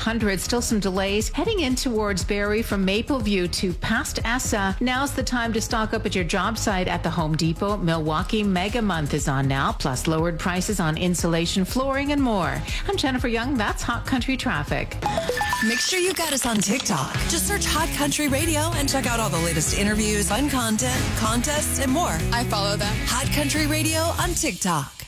500. Still some delays heading in towards Barrie from Mapleview to past Essa. Now's the time to stock up at your job site at the Home Depot. Milwaukee Mega Month is on now, plus lowered prices on insulation, flooring, and more. I'm Jennifer Young. That's Hot Country Traffic. Make sure you got us on TikTok. Just search Hot Country Radio and check out all the latest interviews, fun content, contests, and more. I follow them. Hot Country Radio on TikTok.